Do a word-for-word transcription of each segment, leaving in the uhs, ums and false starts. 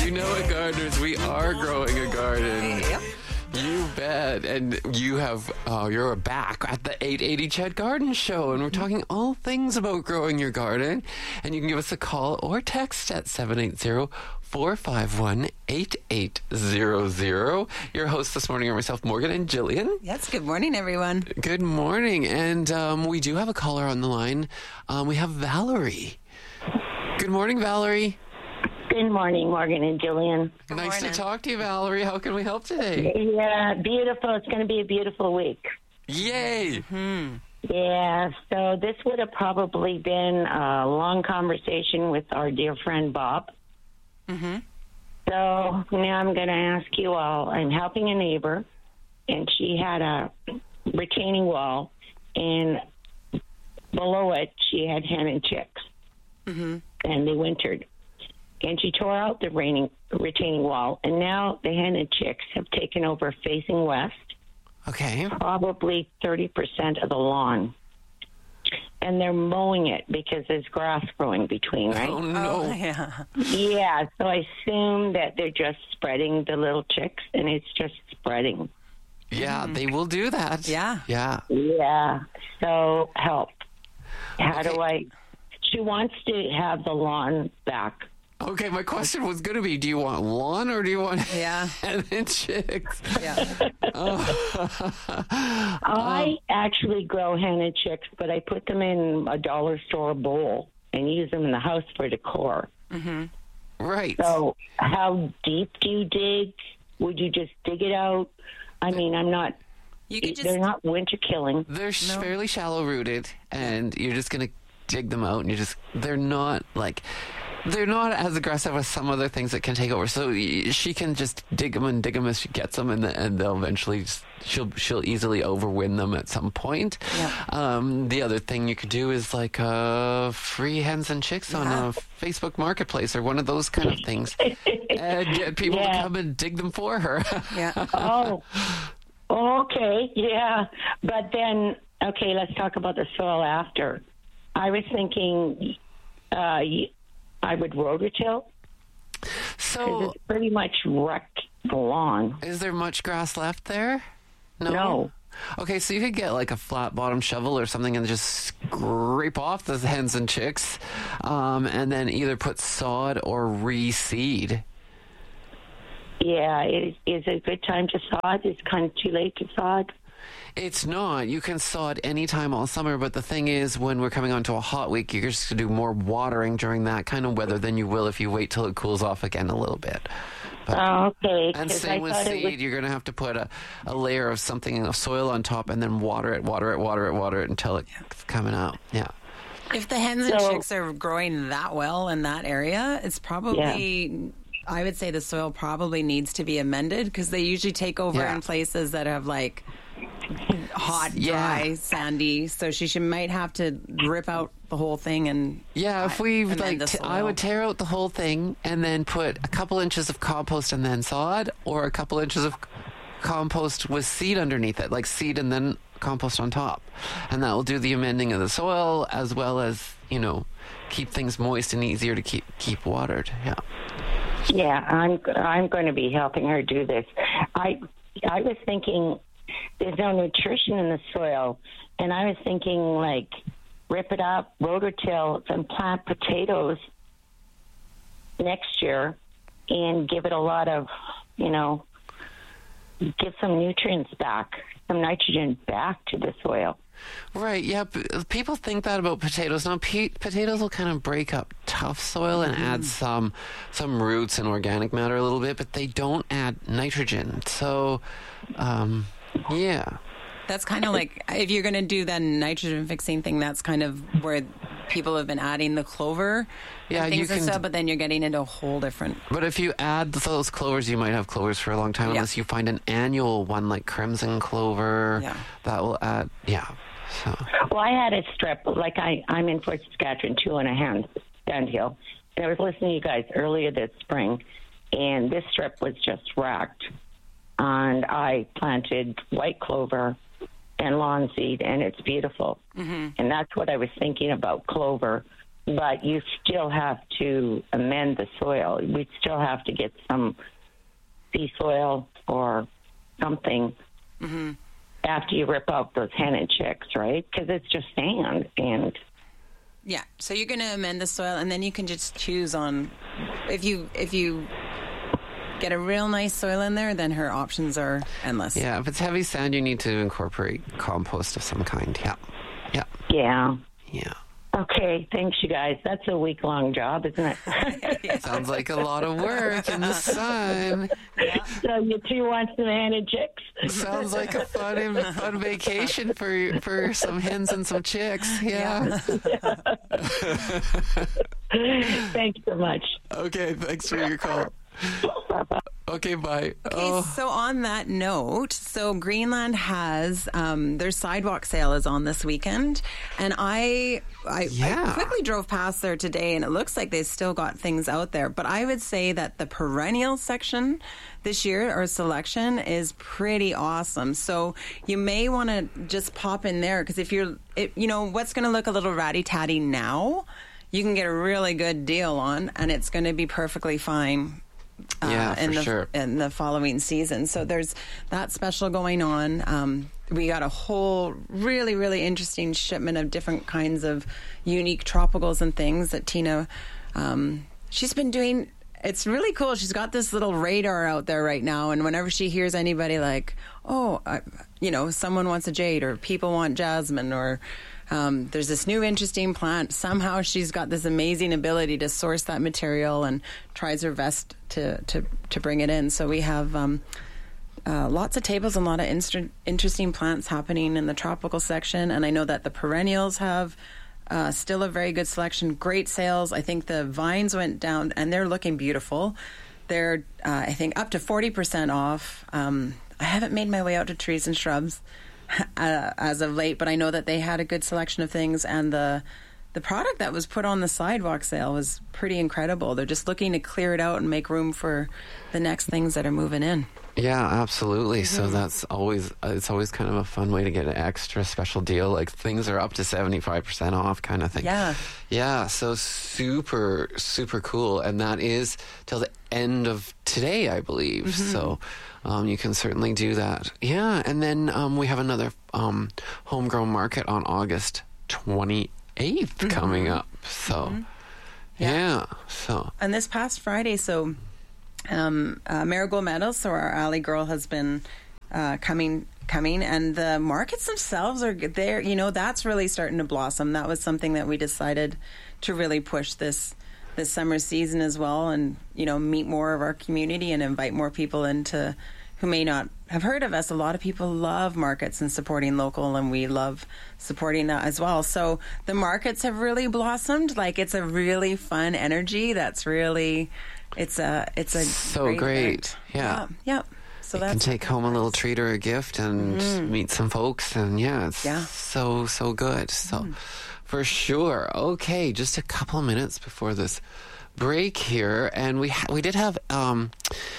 You know what, gardeners, we are growing a garden. Yep. You bet. And you have, uh, you're back at the eight eighty Ched Garden Show, and we're talking all things about growing your garden. And you can give us a call or text at seven eight zero, four five one, eight eight zero zero. Your hosts this morning are myself, Morgan, and Jillian. Yes, good morning, everyone. Good morning. And um, we do have a caller on the line. Um, we have Valerie. Good morning, Valerie. Good morning, Morgan and Jillian. Good nice morning. to talk to you, Valerie. How can we help today? Yeah, beautiful. It's going to be a beautiful week. Yay! Hmm. Yeah, so this would have probably been a long conversation with our dear friend Bob. Mm-hmm. So now I'm going to ask you all. I'm helping a neighbor, and she had a retaining wall, and below it she had hen and chicks, Mm-hmm. and they wintered. And she tore out the raining, retaining wall, and now the hen and chicks have taken over facing west, Okay. probably thirty percent of the lawn. And they're mowing it because there's grass growing between, right? Oh, no. Oh, yeah. Yeah, so I assume that they're just spreading the little chicks, and it's just spreading. Yeah, they will do that. Yeah. Yeah. Yeah, so help. How do Okay. I... She wants to have the lawn back. Okay, my question was going to be, do you want lawn or do you want Yeah. hen and chicks? Yeah. I actually grow hen and chicks, but I put them in a dollar store bowl and use them in the house for decor. Right. So how deep do you dig? Would you just dig it out? I mean, I'm not... You could just... They're not winter killing. They're sh- No. fairly shallow rooted, and you're just going to dig them out, and you just, they're not like... They're not as aggressive as some other things that can take over. So y- she can just dig them and dig them as she gets them, and, the, and they'll eventually just, she'll she'll easily overwin them at some point. Yeah. Um, the other thing you could do is like uh, free hens and chicks on Yeah. a Facebook Marketplace or one of those kind of things, and get people to Yeah. come and dig them for her. Yeah. Oh, okay, yeah. But then, okay, let's talk about the soil after. I was thinking uh, y- I would rototill because So, it's pretty much wrecked the lawn. is there much grass left there? No. Okay, so you could get like a flat bottom shovel or something and just scrape off the hens and chicks, um, and then either put sod or reseed. Yeah, is, is it a good time to sod? It's kind of too late to sod. It's not. You can sod anytime all summer, but the thing is, when we're coming onto a hot week, you're just going to do more watering during that kind of weather than you will if you wait till it cools off again a little bit. But, Oh, okay. and 'cause I same with thought it seed, was- you're going to have to put a, a layer of something of soil on top and then water it, water it, water it, water it until it's coming out. Yeah. If the hens and So- chicks are growing that well in that area, it's probably... I would say the soil probably needs to be amended because they usually take over Yeah. in places that have like hot, Yeah. dry, sandy. So she should, might have to rip out the whole thing and Yeah, if we amend like, the t- I soil. would tear out the whole thing and then put a couple inches of compost and then sod, or a couple inches of c- compost with seed underneath it, like seed and then compost on top, and that will do the amending of the soil as well as, you know, keep things moist and easier to keep keep watered. Yeah. Yeah, I'm I'm going to be helping her do this. I I was thinking there's no nutrition in the soil, and I was thinking like rip it up, rototill, and plant potatoes next year, and give it a lot of, you know, give some nutrients back, some nitrogen back to the soil. Right, yeah. p- People think that about potatoes. Now, pe- potatoes will kind of break up tough soil and add some some roots and organic matter a little bit, but they don't add nitrogen. So, um, yeah. that's kind of like if you're going to do that nitrogen fixing thing, that's kind of where people have been adding the clover Yeah, and you things and can- stuff, but then you're getting into a whole different... But if you add those clovers, you might have clovers for a long time Yeah. unless you find an annual one like crimson clover. Yeah. That will add, yeah. So, Well, I had a strip, like I, I'm in Fort Saskatchewan, two and a hand, Sandhill, and I was listening to you guys earlier this spring, and this strip was just wrecked. And I planted white clover and lawn seed, and it's beautiful. Mm-hmm. And that's what I was thinking about clover but you still have to amend the soil. We'd still have to get some sea soil or something mm-hmm. after you rip out those hen and chicks, right? Because it's just sand. And yeah, so you're going to amend the soil, and then you can just choose on if you if you get a real nice soil in there, then her options are endless. Yeah, if it's heavy sand, you need to incorporate compost of some kind. Yeah, yeah, yeah, yeah. Okay, thanks, you guys. That's a week-long job, isn't it? Sounds like a lot of work in the sun. Yeah. So you two want some hen and chicks? Sounds like a fun, fun vacation for for some hens and some chicks. Yeah. yeah. Thanks so much. Okay, thanks for your call. Bye-bye. Okay, bye. Okay, oh. So on that note, so Greenland has um, their sidewalk sale is on this weekend, and I I, yeah. I quickly drove past there today, and it looks like they've still got things out there. But I would say that the perennial section this year, or selection, is pretty awesome. So you may want to just pop in there, because if you're, it, you know, what's going to look a little ratty-tatty now, you can get a really good deal on, and it's going to be perfectly fine. Uh, yeah, in for the, sure. in the following season. So there's that special going on. Um, we got a whole really, really interesting shipment of different kinds of unique tropicals and things that Tina, um, she's been doing. It's really cool. She's got this little radar out there right now, and whenever she hears anybody like, oh, I, you know, someone wants a jade, or people want jasmine, or Um, there's this new interesting plant. Somehow she's got this amazing ability to source that material and tries her best to, to, to bring it in. So we have um, uh, lots of tables and a lot of inst- interesting plants happening in the tropical section. And I know that the perennials have uh, still a very good selection, great sales. I think the vines went down, and they're looking beautiful. They're, uh, I think, up to forty percent off. Um, I haven't made my way out to trees and shrubs Uh, as of late, but I know that they had a good selection of things, and the the product that was put on the sidewalk sale was pretty incredible. They're just looking to clear it out and make room for the next things that are moving in. Yeah, absolutely. Mm-hmm. So that's always, uh, it's always kind of a fun way to get an extra special deal. Like things are up to seventy-five percent off kind of thing. Yeah. Yeah. So super, super cool. And that is till the end of today, I believe. Mm-hmm. So um, you can certainly do that. Yeah. And then um, we have another um, homegrown market on August twenty-eighth mm-hmm. coming up. So mm-hmm. yeah. yeah. So. And this past Friday, so Um, uh, Marigold Meadows, so our alley girl has been uh, coming, coming, and the markets themselves are there. You know, that's really starting to blossom. That was something that we decided to really push this this summer season as well, and you know, meet more of our community and invite more people into who may not have heard of us. A lot of people love markets and supporting local, and we love supporting that as well. So the markets have really blossomed. Like, it's a really fun energy. That's really. It's a it's a so great. great. Yeah. yeah, yeah. So you that's can take home a little treat or a gift and mm. meet some folks, and yeah, it's yeah. so so good. So mm. for sure. Okay, just a couple of minutes before this break here, and we ha- we did have um,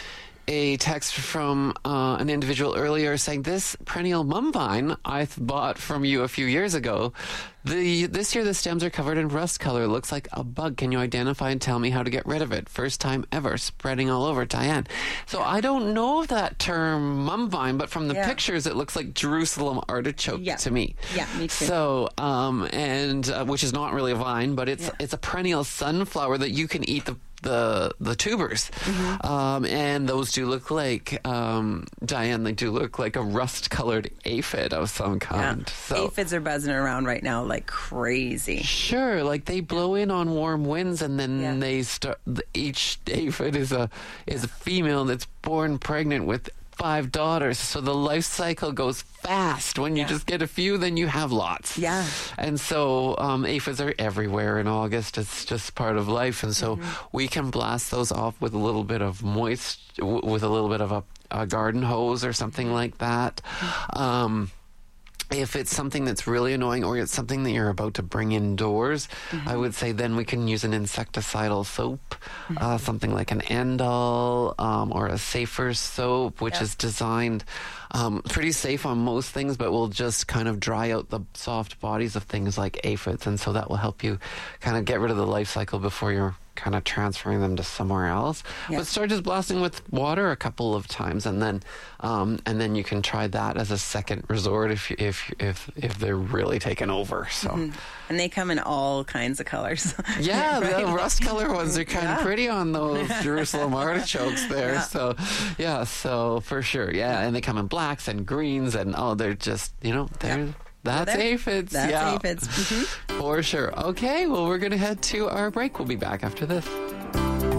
a text from uh, an individual earlier saying, this perennial mum vine I bought from you a few years ago. The This year the stems are covered in rust color. Looks like a bug. Can you identify and tell me how to get rid of it? First time ever. Spreading all over. Diane. So I don't know that term mum vine, but from the yeah. pictures it looks like Jerusalem artichoke yeah. to me. Yeah, me too. So, um, and uh, which is not really a vine, but it's yeah. it's a perennial sunflower that you can eat the the the tubers, mm-hmm. um, and those do look like um, Diane. They do look like a rust-colored aphid of some kind. Yeah. So aphids are buzzing around right now like crazy. Sure, like they blow in on warm winds, and then yeah. they start. Each aphid is a is a female that's born pregnant with five daughters, so the life cycle goes fast. When you yeah. just get a few, then you have lots. Yeah. And so um, aphids are everywhere in August. It's just part of life, and so mm-hmm. we can blast those off with a little bit of moist, w- with a little bit of a, a garden hose or something like that. Um, If it's something that's really annoying, or it's something that you're about to bring indoors, mm-hmm. I would say then we can use an insecticidal soap, mm-hmm. uh, something like an Endol um, or a Safer soap, which yep. is designed um, pretty safe on most things, but will just kind of dry out the soft bodies of things like aphids, and so that will help you kind of get rid of the life cycle before you're kind of transferring them to somewhere else. Yeah. But start just blasting with water a couple of times, and then um, and then you can try that as a second resort if if if if they're really taking over. So. Mm-hmm. And they come in all kinds of colors. Yeah, right? the rust color ones are kind Yeah. of pretty on those Jerusalem artichokes there. Yeah. So, yeah, so for sure, yeah, and they come in blacks and greens, and oh, they're just you know they're. Yeah. That's They're- aphids. That's yeah. aphids. Mhm. For sure. Okay, well, we're going to head to our break. We'll be back after this.